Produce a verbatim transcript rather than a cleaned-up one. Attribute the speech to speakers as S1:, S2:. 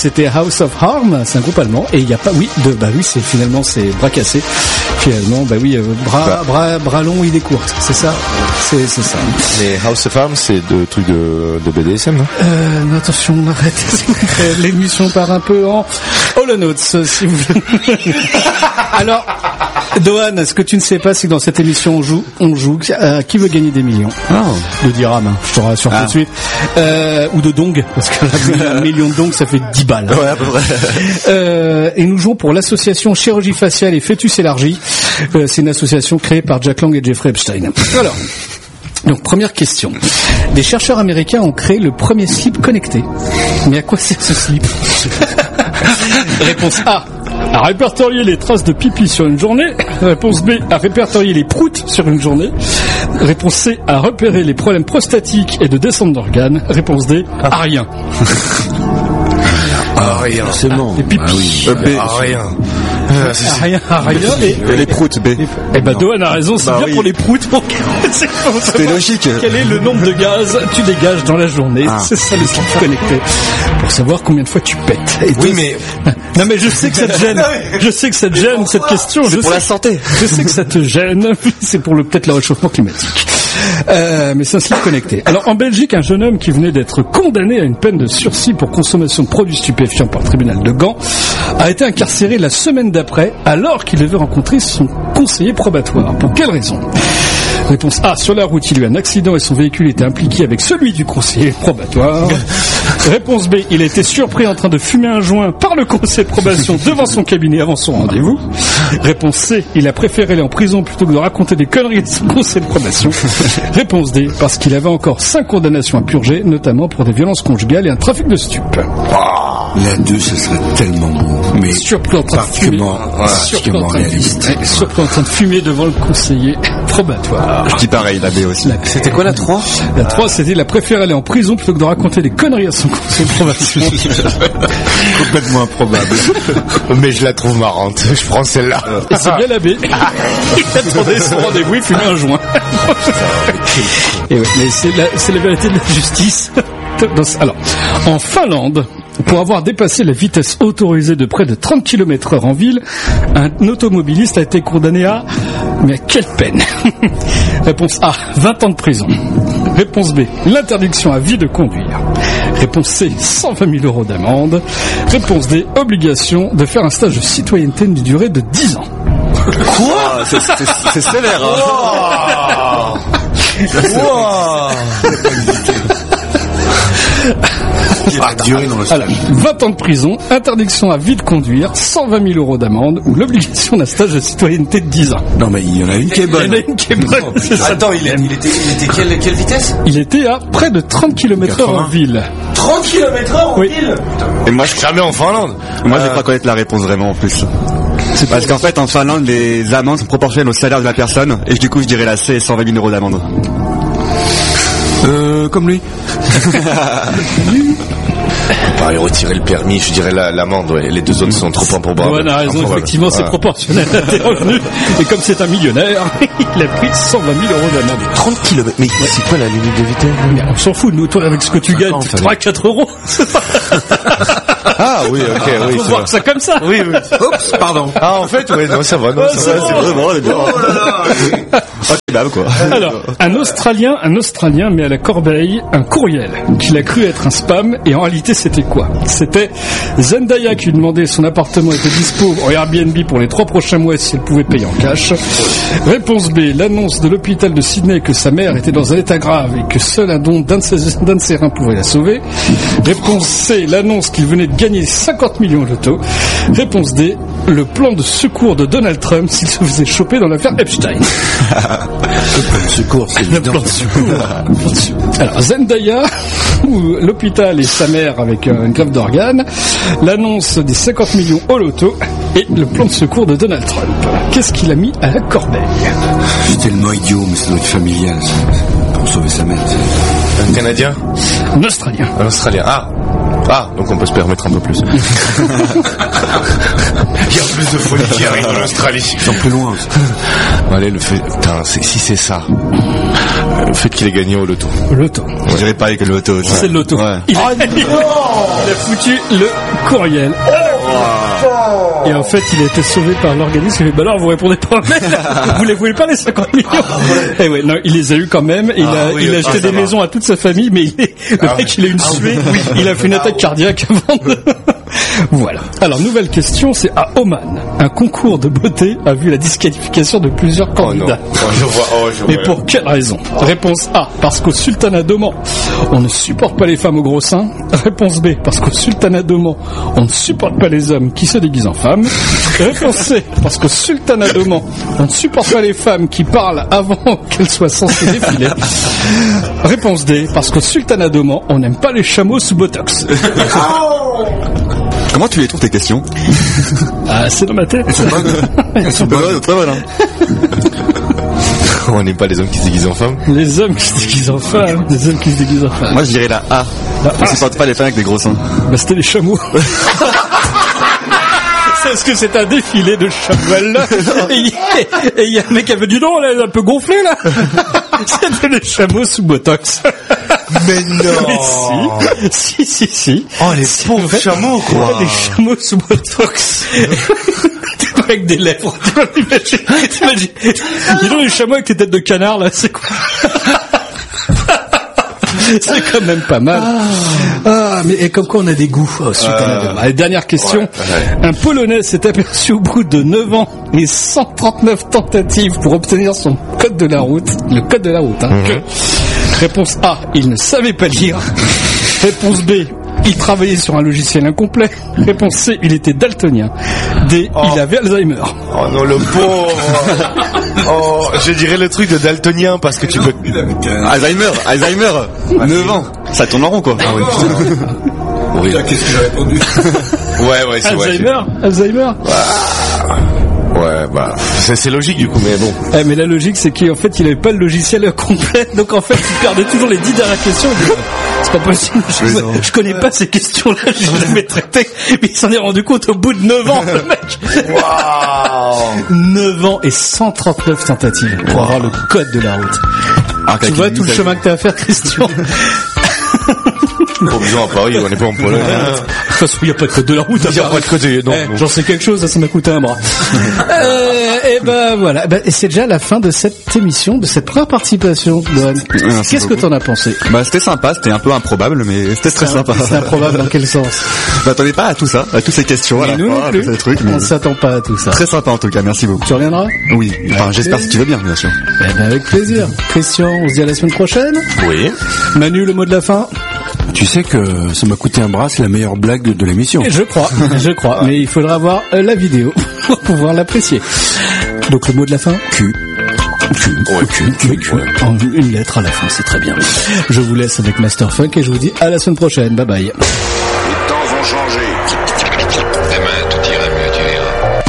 S1: c'était House of Harm, c'est un groupe allemand, et il y a pas, oui, de, bah oui, c'est finalement c'est bras cassé, finalement, bah oui, euh, bras, bah. bras, bras long, idée courte, c'est ça, c'est, c'est ça.
S2: Mais House of Harm, c'est de trucs de, de B D S M, non?
S1: Euh, non, attention, arrête, l'émission part un peu en Hollow Notes, si vous voulez. Alors, Dohan, ce que tu ne sais pas, c'est que dans cette émission, on joue, on joue, euh, qui veut gagner des millions? Oh. De dirham, hein, je te rassure ah. tout de suite. Euh, ou de dong, parce qu'un million de dong, ça fait dix balles.
S2: Ouais, à peu près.
S1: Euh, et nous jouons pour l'association Chirurgie Faciale et Fœtus Élargi. Euh, c'est une association créée par Jack Lang et Jeffrey Epstein. Alors. Donc, première question. Des chercheurs américains ont créé le premier slip connecté. Mais à quoi sert ce slip? Réponse A. À répertorier les traces de pipi sur une journée. Réponse B. À répertorier les proutes sur une journée. Réponse C. À repérer les problèmes prostatiques et de descente d'organes. Réponse D. À rien.
S2: Ah, rien.
S1: C'est bon. Les pipis.
S2: Ah oui. B. Ah, rien.
S1: Euh, à rien, à rien. Et,
S2: et les proutes, B.
S1: Eh ben, Dohan a raison, c'est bah, bien oui. pour les proutes. Pour...
S2: c'est C'était logique.
S1: Quel est le nombre de gaz tu dégages dans la journée? Ah. C'est ça le slip connecté. Pour savoir combien de fois tu pètes. Et
S2: oui, mais...
S1: Non, mais je sais que ça te gêne. Je sais que ça te gêne, cette question.
S2: C'est
S1: je
S2: pour
S1: sais...
S2: la santé.
S1: Je sais que ça te gêne. C'est pour le, peut-être le réchauffement climatique. Euh, mais c'est un slip connecté. Alors, en Belgique, un jeune homme qui venait d'être condamné à une peine de sursis pour consommation de produits stupéfiants par le tribunal de Gand a été incarcéré la semaine d'après alors qu'il devait rencontrer son conseiller probatoire. Pour quelle raison? Réponse A. Sur la route, il y a eu un accident et son véhicule était impliqué avec celui du conseiller probatoire. Réponse B. Il a été surpris en train de fumer un joint par le conseiller de probation devant son cabinet avant son rendez-vous. Réponse C. Il a préféré aller en prison plutôt que de raconter des conneries de son conseiller de probation. Réponse D. Parce qu'il avait encore cinq condamnations à purger, notamment pour des violences conjugales et un trafic de stupes.
S3: Oh, la deux, ce serait tellement beau. Mais
S1: surpris en train de fumer.
S3: Voilà, surpris en réaliste.
S1: Train, surpris en train de fumer devant le conseiller probatoire.
S2: Je dis pareil, la B aussi. La,
S4: c'était quoi la trois?
S1: La trois, c'était il a préféré aller en prison plutôt que de raconter des conneries à son conseiller de probation.
S2: Complètement improbable. Mais je la trouve marrante. Je prends celle-là.
S1: Et c'est bien la B. Il attendait son rendez-vous, il fumait un joint. Et ouais, mais c'est la, c'est la vérité de la justice. Alors, en Finlande, pour avoir dépassé la vitesse autorisée de près de trente kilomètres heure en ville, un automobiliste a été condamné à... Mais à quelle peine? Réponse A, vingt ans de prison. Réponse B, l'interdiction à vie de conduire. Réponse C, cent vingt mille euros d'amende. Réponse D, obligation de faire un stage de citoyenneté d'une durée de dix ans.
S2: Quoi? C'est, c'est, c'est sévère, hein? Wow. Wow.
S1: Alors, vingt ans de prison, interdiction à vie de conduire, cent vingt mille euros d'amende ou l'obligation d'un stage de citoyenneté de dix ans.
S3: Non mais il y en a une qui est bonne.
S1: Il y en a une qui est bonne.
S4: Non, attends, il, est, il était, il était quelle, quelle vitesse?
S1: Il était à près de trente kilomètres heure en ville.
S4: trente kilomètres heure en
S1: oui.
S4: ville?
S2: Et moi je jamais en Finlande. Moi euh... je crois connaître la réponse vraiment en plus. C'est parce qu'en fait en Finlande les amendes sont proportionnelles au salaire de la personne et du coup je dirais la C, cent vingt mille euros d'amende.
S3: Euh, comme lui.
S2: Pareil, retirer le permis, je dirais la, l'amende, ouais. Les deux autres sont trop improbables.
S1: Ouais, on a raison, effectivement, voilà. C'est proportionnel à tes revenus. Et comme c'est un millionnaire, il a pris cent vingt mille euros d'amende.
S2: trente kilomètres. Mais ouais. C'est quoi la limite de vitesse?
S1: Mais on s'en fout, nous, toi, avec ce que tu gagnes, trois à quatre euros.
S2: Ah oui, ok, oui.
S1: Faut voir que ça comme ça.
S2: Oui, oui. Oups, pardon. Ah, en fait, oui, non, ça va, non,
S1: ouais,
S2: ça
S1: c'est
S2: va,
S1: bon.
S2: c'est vraiment, c'est bien. Oh là là. Ok, bah, quoi.
S1: Alors, un Australien, un Australien met à la corbeille un courriel qu'il a cru être un spam, et en réalité, c'était quoi? C'était Zendaya qui lui demandait son appartement était dispo en Airbnb pour les trois prochains mois si elle pouvait payer en cash. Réponse B, l'annonce de l'hôpital de Sydney que sa mère était dans un état grave et que seul un don d'un de ses, d'un de ses reins pouvait la sauver. Réponse C, l'annonce qu'il venait de gagner cinquante millions au loto. Réponse D, le plan de secours de Donald Trump s'il se faisait choper dans l'affaire Epstein.
S3: Le plan de secours, c'est
S1: le plan de secours. Alors, Zendaya, ou l'hôpital et sa mère avec une greffe d'organes, l'annonce des cinquante millions au loto et le plan de secours de Donald Trump. Qu'est-ce qu'il a mis à la corbeille?
S3: C'est tellement idiot, mais ça doit être familial, ça. Pour sauver sa mère.
S2: Un Canadien?
S1: Un Australien.
S2: Un Australien, ah.
S5: Ah, donc on peut se permettre un peu plus. Il y a plus de folie qui arrive en Australie.
S3: Ils sont plus loin.
S5: Allez, le fait, putain, c'est, si c'est ça, le fait qu'il ait gagné au loto.
S1: Loto.
S2: Je dirais pas que le loto.
S1: C'est le loto.
S2: Ouais.
S1: Il, a, il a foutu le courriel. Et en fait, il a été sauvé par l'organisme. Il fait, bah alors, vous répondez pas au mail. Vous les voulez pas les cinquante millions? Ah, et ouais, non, il les a eu quand même. Il
S5: ah,
S1: a,
S5: oui,
S1: il a
S5: ah,
S1: acheté des
S5: va.
S1: maisons à toute sa famille, mais il est, le
S5: ah,
S1: mec,
S5: ouais.
S1: il a une suée. Oui. Il a fait une attaque ah, cardiaque avant de... Voilà. Alors, nouvelle question, c'est à Oman. Un concours de beauté a vu la disqualification de plusieurs candidats.
S5: Oh non. Oh, je vois, oh, je vois.
S1: Mais pour quelle raison? Réponse A, parce qu'au sultanat d'Oman, on ne supporte pas les femmes aux gros seins. Réponse B, parce qu'au sultanat d'Oman, on ne supporte pas les hommes qui se déguisent en femmes. Réponse C, parce qu'au sultanat d'Oman, on ne supporte pas les femmes qui parlent avant qu'elles soient censées défiler. Réponse D, parce qu'au sultanat d'Oman, on n'aime pas les chameaux sous botox.
S2: Comment tu les trouves tes questions?
S1: Ah, c'est dans ma tête.
S2: Elles sont bonnes, très bonnes. Hein.
S5: On n'aime pas les hommes qui se déguisent en femmes.
S1: Les hommes qui se déguisent en femmes. Les hommes qui se déguisent en femmes.
S2: Moi, je dirais la A.
S1: La
S2: On
S1: A.
S2: supporte pas les femmes avec des gros seins.
S1: Bah, c'était les chameaux. Est-ce que c'est un défilé de chamois et il y a un mec qui avait dit non, là, elle est un peu gonflé là. C'était les chameaux sous botox.
S5: Mais non.
S1: Mais si, si, si, si.
S5: Oh, les pauvres
S1: fait,
S5: chameaux, quoi.
S1: Les chameaux sous botox. Avec des lèvres. T'imagines, t'imagines. Dis donc les chameaux avec tes têtes de canard là, c'est quoi? C'est quand même pas mal. Ah, ah mais et comme quoi on a des goûts. Oh, super. Euh, Allez, dernière question. Ouais, ouais. Un Polonais s'est aperçu au bout de neuf ans et cent trente-neuf tentatives pour obtenir son code de la route. Le code de la route. Hein, mm-hmm. que... Réponse A, il ne savait pas lire. Réponse B, il travaillait sur un logiciel incomplet. Réponse C, il était daltonien. D, oh. il avait Alzheimer.
S5: Oh non, le pauvre. Oh, je dirais le truc de daltonien parce que tu peux...
S2: Alzheimer, Alzheimer. neuf ans. Ça tourne en rond, quoi. Ah oui.
S3: Oui. Qu'est-ce que j'ai répondu?
S5: Ouais, ouais, c'est
S1: Alzheimer,
S5: ouais,
S1: Alzheimer.
S5: Ouais, bah, c'est, c'est logique du coup, mais bon.
S1: Eh, mais la logique, c'est qu'en fait, il avait pas le logiciel complet, donc en fait, il perdait toujours les dix dernières questions. Il dit, c'est pas possible, je, je connais pas ces questions-là, je les avais traitées, mais il s'en est rendu compte au bout de neuf ans, le mec.
S5: Waouh.
S1: neuf ans et cent trente-neuf tentatives pour wow. avoir le code de la route. Ah, tu vois tout le chemin que t'as à faire, Christian.
S5: Bon, disons à Paris, on n'est pas en Pologne.
S1: De toute façon, il n'y a pas de code de la route.
S5: Il n'y a pas de code de... Non,
S1: eh,
S5: non.
S1: J'en sais quelque chose, ça, ça m'a coûté un bras. euh, et ben voilà, ben, et c'est déjà la fin de cette émission, de cette première participation. Qu'est-ce que t'en as pensé?
S2: Bah c'était sympa, c'était un peu improbable, mais c'était très sympa.
S1: C'est improbable dans quel sens?
S2: Je m'attendais pas à tout ça, à toutes ces questions, à la
S1: nous
S2: fois,
S1: non plus.
S2: à ces trucs. Mais...
S1: On s'attend pas à tout ça.
S2: Très sympa en tout cas, merci beaucoup.
S1: Tu reviendras?
S2: Oui, enfin j'espère si tu veux bien, bien sûr.
S1: Eh ben avec plaisir. Christian, on se dit à la semaine prochaine.
S5: Oui.
S1: Manu, le mot de la fin?
S3: Tu sais que ça m'a coûté un bras, c'est la meilleure blague de, de l'émission.
S1: Je crois, je crois. Mais il faudra voir euh, la vidéo pour pouvoir l'apprécier. Donc le mot de la fin? Q. Q.
S5: Ouais, Q.
S1: Q. Q. En une lettre à la fin, c'est très bien. Je vous laisse avec Master Funk et je vous dis à la semaine prochaine. Bye bye.
S6: Les temps ont changé.